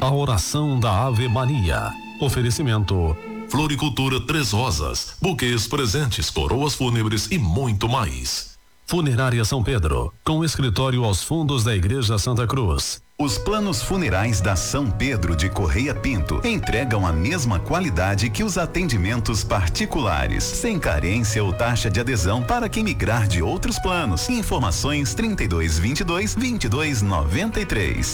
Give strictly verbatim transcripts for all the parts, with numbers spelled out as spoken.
A oração da Ave Maria. Oferecimento: Floricultura Três Rosas, buquês, presentes, coroas fúnebres e muito mais. Funerária São Pedro, com escritório aos fundos da Igreja Santa Cruz. Os planos funerais da São Pedro de Correia Pinto entregam a mesma qualidade que os atendimentos particulares, sem carência ou taxa de adesão para quem migrar de outros planos. Informações trinta e dois, vinte e dois, vinte e dois, noventa e três.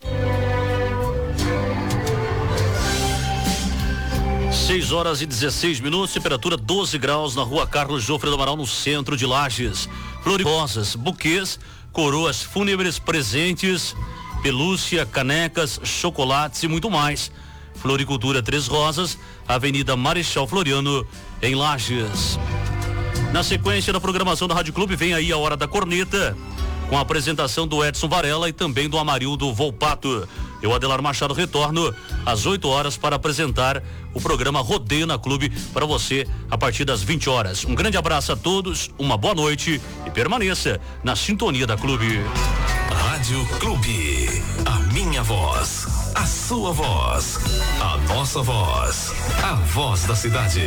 seis horas e dezesseis minutos, temperatura doze graus na rua Carlos Jofre do Amaral, no centro de Lages. Floribosas, buquês, coroas fúnebres, presentes, pelúcia, canecas, chocolates e muito mais. Floricultura Três Rosas, Avenida Marechal Floriano, em Lages. Na sequência da programação da Rádio Clube, vem aí a Hora da Corneta, com a apresentação do Edson Varela e também do Amarildo Volpato. Eu, Adelar Machado, retorno às oito horas para apresentar o programa Rodeio na Clube para você a partir das vinte horas. Um grande abraço a todos, uma boa noite e permaneça na sintonia da Clube. Rádio Clube, a minha voz, a sua voz, a nossa voz, a voz da cidade.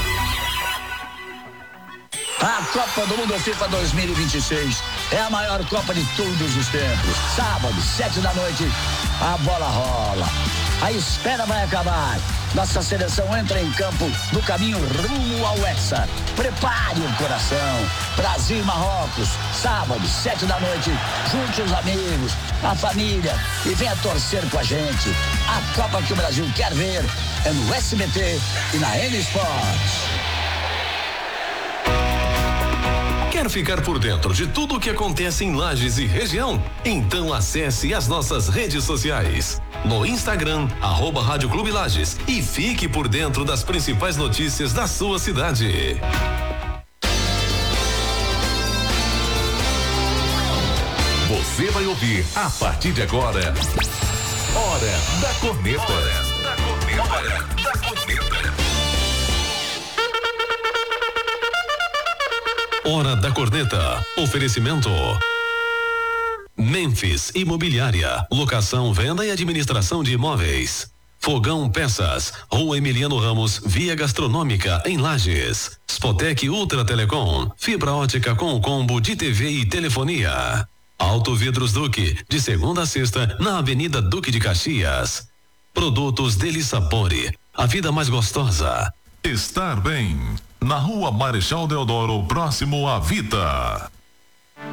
A Copa do Mundo FIFA dois mil e vinte e seis é a maior Copa de todos os tempos. Sábado, sete da noite, a bola rola. A espera vai acabar. Nossa seleção entra em campo no caminho rumo ao Hexa. Prepare o coração. Brasil e Marrocos, sábado, sete da noite. Junte os amigos, a família e venha torcer com a gente. A Copa que o Brasil quer ver é no S B T e na N Sports. Quer ficar por dentro de tudo o que acontece em Lages e região? Então acesse as nossas redes sociais. No Instagram, arroba Rádio Clube Lages, e fique por dentro das principais notícias da sua cidade. Você vai ouvir a partir de agora Hora da Corneta. Hora da Corneta. Hora da Corneta. Hora da Corneta. Oferecimento: Memphis Imobiliária, locação, venda e administração de imóveis. Fogão Peças, Rua Emiliano Ramos, Via Gastronômica, em Lages. Spotec Ultra Telecom, fibra ótica com combo de T V e telefonia. Auto Vidros Duque, de segunda a sexta, na Avenida Duque de Caxias. Produtos Deli Sapore, a vida mais gostosa. Estar bem, na Rua Marechal Deodoro, próximo à Vita.